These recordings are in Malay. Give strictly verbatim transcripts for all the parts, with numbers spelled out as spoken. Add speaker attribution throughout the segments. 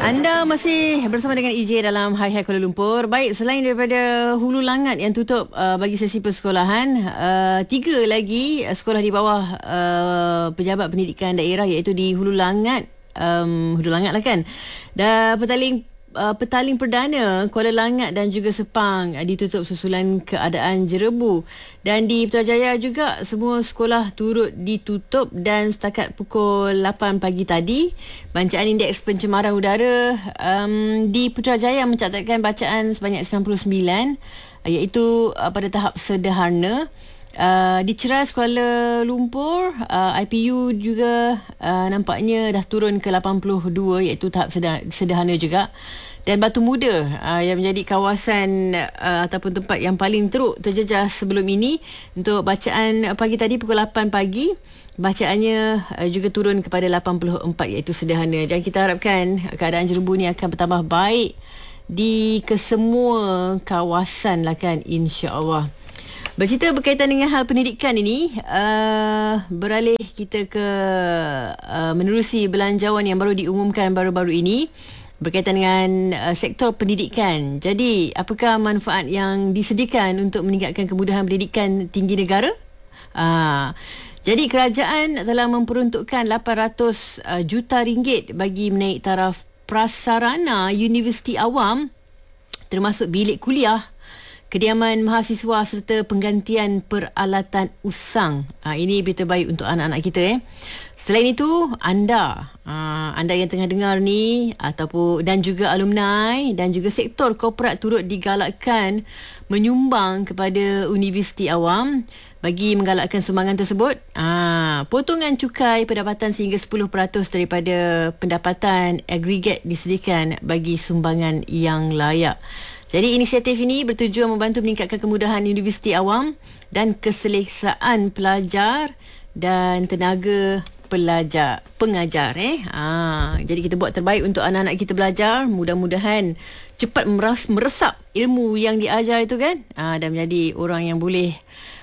Speaker 1: Anda masih bersama dengan E J dalam Hai Hai Kuala Lumpur. Baik, selain daripada Hulu Langat yang tutup uh, bagi sesi persekolahan, uh, tiga lagi uh, sekolah di bawah uh, Pejabat Pendidikan Daerah, iaitu di Hulu Langat, um, Hulu Langat lah kan, dan Petaling Uh, Petaling Perdana, Kuala Langat dan juga Sepang uh, ditutup susulan keadaan jerebu. Dan di Putrajaya juga semua sekolah turut ditutup, dan setakat pukul lapan pagi tadi bancaan indeks pencemaran udara um, di Putrajaya mencatatkan bacaan sebanyak sembilan puluh sembilan, uh, iaitu uh, pada tahap sederhana. Uh, di Ceras Kuala Lumpur, uh, I P U juga uh, nampaknya dah turun ke lapan puluh dua, iaitu tahap sederhana, sederhana juga. Dan Batu Muda uh, yang menjadi kawasan uh, ataupun tempat yang paling teruk terjejas sebelum ini, untuk bacaan pagi tadi pukul lapan pagi, bacaannya uh, juga turun kepada lapan puluh empat, iaitu sederhana. Dan kita harapkan keadaan jerebu ni akan bertambah baik di kesemua kawasan lah kan, insya-Allah. Bercerita berkaitan dengan hal pendidikan ini, uh, beralih kita ke uh, menerusi belanjawan yang baru diumumkan baru-baru ini berkaitan dengan uh, sektor pendidikan. Jadi, apakah manfaat yang disediakan untuk meningkatkan kemudahan pendidikan tinggi negara? Uh, jadi, kerajaan telah memperuntukkan lapan ratus uh, juta ringgit bagi menaik taraf prasarana universiti awam, termasuk bilik kuliah, kediaman mahasiswa serta penggantian peralatan usang. Ha, ini berita baik untuk anak-anak kita. Eh. Selain itu, anda, ha, anda yang tengah dengar ni, ataupun dan juga alumni dan juga sektor korporat turut digalakkan menyumbang kepada universiti awam. Bagi menggalakkan sumbangan tersebut, ha, potongan cukai pendapatan sehingga sepuluh peratus daripada pendapatan agregat disediakan bagi sumbangan yang layak. Jadi inisiatif ini bertujuan membantu meningkatkan kemudahan universiti awam dan keselesaan pelajar dan tenaga pelajar pengajar. Eh, ha, jadi kita buat terbaik untuk anak-anak kita belajar. Mudah-mudahan cepat meras, meresap ilmu yang diajar itu kan, ha, dan menjadi orang yang boleh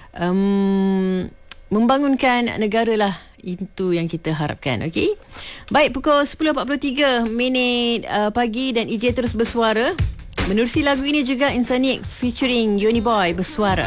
Speaker 1: um, membangunkan negara lah. Itu yang kita harapkan. Okey. Baik, pukul sepuluh empat puluh tiga minit uh, pagi dan E J terus bersuara. Menerusi lagu ini juga Insanic featuring Yoni Boy bersuara.